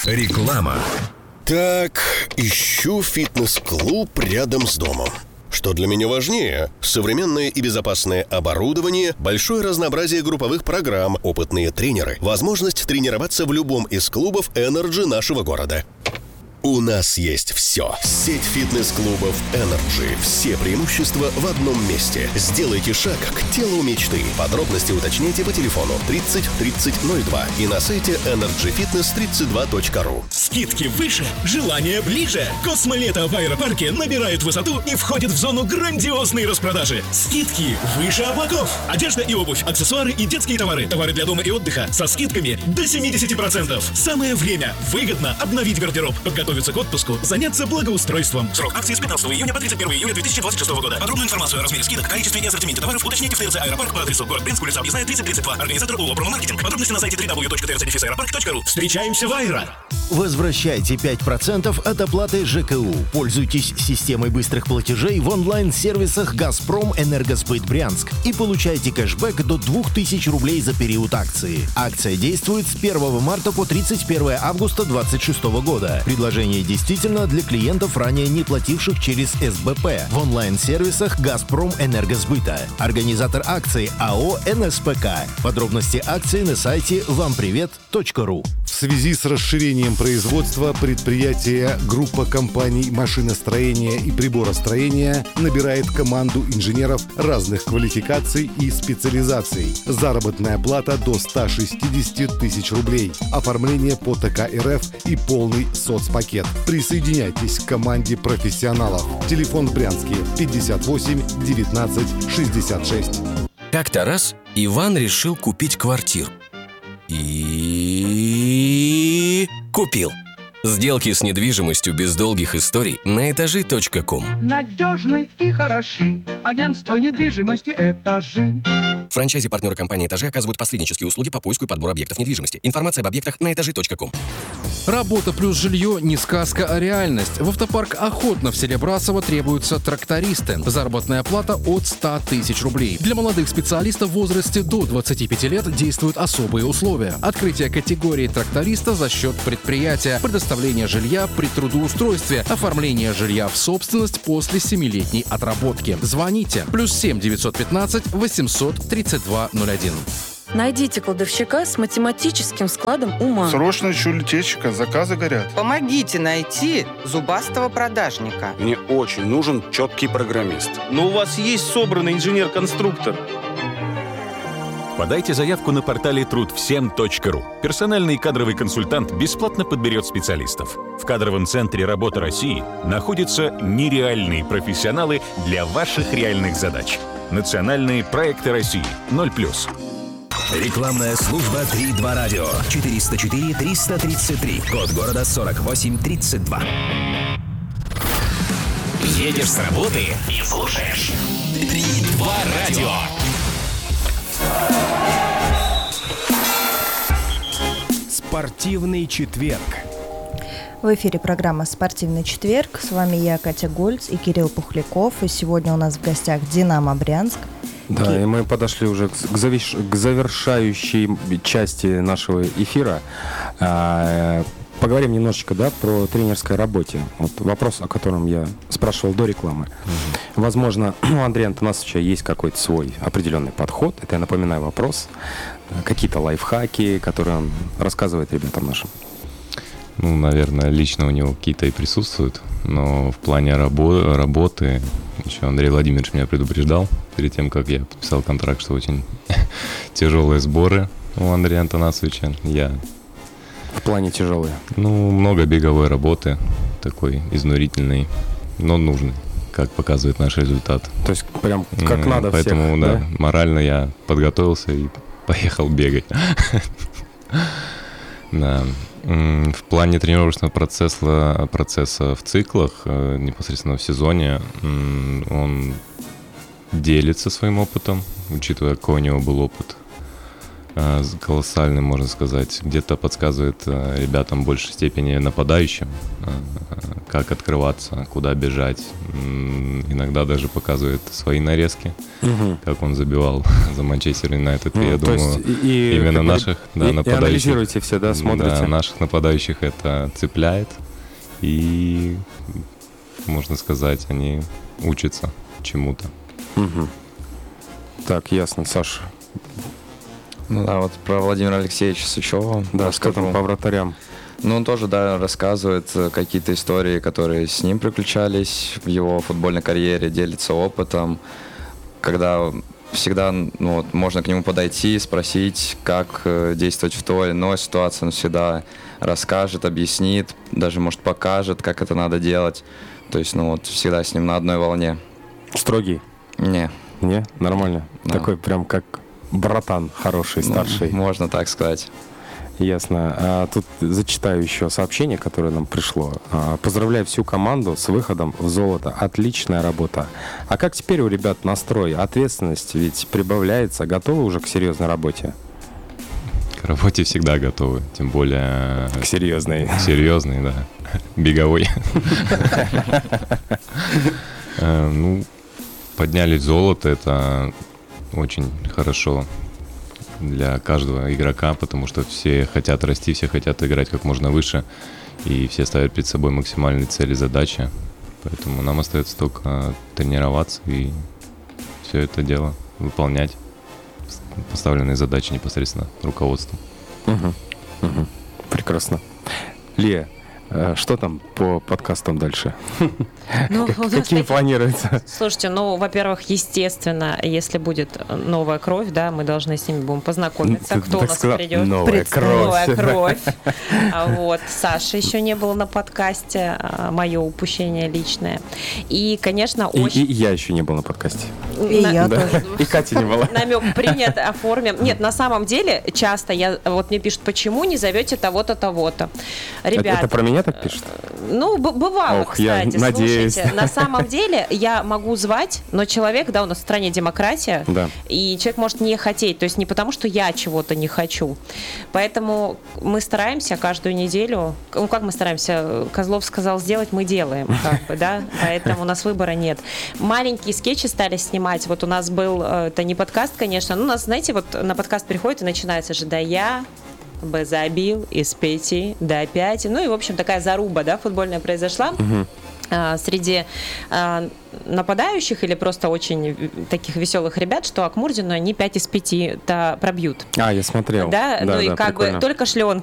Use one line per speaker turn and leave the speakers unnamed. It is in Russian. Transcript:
Реклама.
Так, ищу фитнес-клуб рядом с домом. Что для меня важнее? Современное и безопасное оборудование, большое разнообразие групповых программ, опытные тренеры, возможность тренироваться в любом из клубов Energy нашего города. У нас есть все. Сеть фитнес-клубов Energy. Все преимущества в одном месте. Сделайте шаг к телу мечты. Подробности уточняйте по телефону 30 30 02 и на сайте energyfitness32.ru.
Скидки выше, желание ближе. Космолето в аэропарке набирает высоту и входит в зону грандиозной распродажи. Скидки выше облаков. Одежда и обувь, аксессуары и детские товары. Товары для дома и отдыха со скидками до 70%. Самое время выгодно обновить гардероб, подготовиться к отпуску, заняться благоустройством. Срок акции с 15 июня по 31 июля 2026 года. Подробную информацию о размере скидок, количестве и ассортименте товаров уточните в ТРЦ «Аэропарк» по адресу город Брянск, улица Объездная, 3032. Организатор ООО «Промомаркетинг». Подробности на сайте www.trcdefис-аэропарк.ру. Встречаемся в Айра.
Возвращайте 5% от оплаты ЖКУ. Пользуйтесь системой быстрых платежей в онлайн-сервисах «Газпром Энергосбыт Брянск» и получайте кэшбэк до 2000 рублей за период акции. Акция действует с 1 марта по 31 августа 2026 года. Предложение действительно для клиентов, ранее не плативших через СБП в онлайн-сервисах «Газпром Энергосбыта». Организатор акции АО «НСПК». Подробности акции на сайте вампривет.ру.
В связи с расширением производства предприятие группа компаний машиностроения и приборостроения набирает команду инженеров разных квалификаций и специализаций. Заработная плата до 160 тысяч рублей. Оформление по ТК РФ и полный соцпакет. Присоединяйтесь к команде профессионалов. Телефон в Брянске 58 19 66.
Как-то раз Иван решил купить квартиру. И купил. Сделки с недвижимостью без долгих историй на этажи.ком.
Надежный и хороший. Агентство недвижимости «Этажи».
Франчайзи-партнеры компании «Этажи» оказывают посреднические услуги по поиску и подбору объектов недвижимости. Информация об объектах на этажи.ком.
Работа плюс жилье не сказка, а реальность. В автопарк «Охотно» в селе Брасово требуются трактористы. Заработная плата от 100 тысяч рублей. Для молодых специалистов в возрасте до 25 лет действуют особые условия. Открытие категории тракториста за счет предприятия, предоставление жилья при трудоустройстве, оформление жилья в собственность после 7-летней отработки. Звоните. +7 915 800 3201.
Найдите кладовщика с математическим складом ума.
Срочно ищу литейщика, заказы горят.
Помогите найти зубастого продажника.
Мне очень нужен четкий программист.
Но у вас есть собранный инженер-конструктор.
Подайте заявку на портале трудвсем.ру. Персональный кадровый консультант бесплатно подберет специалистов. В кадровом центре «Работа России» находятся нереальные профессионалы для ваших реальных задач. Национальные проекты России 0+.
Рекламная служба 3.2 радио. 404 333. Код города 4832. Едешь с работы и слушаешь 3.2 радио.
Спортивный четверг.
В эфире программа «Спортивный четверг». С вами я, Катя Гольц и Кирилл Пухляков. И сегодня у нас в гостях «Динамо Брянск».
Да, и мы подошли уже к завершающей части нашего эфира. Поговорим немножечко, про тренерской работе. Вот вопрос, о котором я спрашивал до рекламы. Возможно, у Андрея Антонасовича есть какой-то свой определенный подход. Это, я напоминаю, вопрос. Какие-то лайфхаки, которые он рассказывает ребятам нашим.
Наверное, лично у него какие-то и присутствуют. Но в плане работы еще Андрей Владимирович меня предупреждал перед тем, как я подписал контракт, что очень тяжелые сборы у Андрея Антонасовича.
В плане тяжелые?
Много беговой работы, такой изнурительной, но нужной, как показывает наш результат.
То есть прям как надо
поэтому,
всех, да?
Морально я подготовился и поехал бегать. Да. В плане тренировочного процесса в циклах, непосредственно в сезоне, он делится своим опытом, учитывая, какой у него был опыт колоссальный, можно сказать. Где-то подсказывает ребятам в большей степени нападающим, как открываться, куда бежать. Иногда даже показывает свои нарезки, как он забивал за Манчестер Юнайтед. Я думаю, именно наших нападающих.
И анализируете все, да, смотрите?
Да, наших нападающих это цепляет. И, можно сказать, они учатся чему-то.
Так, ясно. Саша.
Ну да, вот про Владимира Алексеевича Сычева.
Да, что там по вратарям?
Ну, он тоже, да, рассказывает какие-то истории, которые с ним приключались в его футбольной карьере, делится опытом, когда всегда можно к нему подойти, спросить, как действовать в той или иной ситуации. Он всегда расскажет, объяснит, даже, может, покажет, как это надо делать. То есть, всегда с ним на одной волне.
Строгий?
Не.
Не? Нормально? Да. Такой прям как братан хороший, старший.
Можно так сказать.
Ясно. Тут зачитаю еще сообщение, которое нам пришло. Поздравляю всю команду с выходом в золото. Отличная работа. А как теперь у ребят настрой? Ответственность ведь прибавляется. Готовы уже к серьезной работе?
К работе всегда готовы. Тем более...
К серьезной.
К серьезной, да. Беговой. Подняли золото. Это очень хорошо для каждого игрока, потому что все хотят расти, все хотят играть как можно выше, и все ставят перед собой максимальные цели, задачи. Поэтому нам остается только тренироваться и все это дело выполнять, поставленные задачи непосредственно руководством.
Прекрасно. Лия, что там по подкастам дальше? Какие планируются?
Слушайте, во-первых, естественно, если будет новая кровь, да, мы должны с ними будем познакомиться, кто у нас придет.
Новая кровь.
Саша еще не было на подкасте, мое упущение личное. И, конечно,
И я еще не был на подкасте.
И я тоже.
И Катя не была.
Намек принят, оформим. Нет, на самом деле, часто мне пишут, почему не зовете того-то, того-то. Ребята.
Это про меня так пишут?
Бывало, кстати.
Я надеюсь.
Слушайте, на самом деле я могу звать, но человек, у нас в стране демократия, и человек может не хотеть, то есть не потому, что я чего-то не хочу. Поэтому мы стараемся каждую неделю, как мы стараемся, Козлов сказал сделать, мы делаем, поэтому у нас выбора нет. Маленькие скетчи стали снимать, у нас был, это не подкаст, конечно, но у нас, знаете, на подкаст приходит и начинается же, Б забил, из 5 до 5. И, в общем, такая заруба, футбольная произошла. Среди нападающих или просто очень таких веселых ребят, что Акмурдину они 5 из 5 пробьют.
Я смотрел.
И как бы только шли он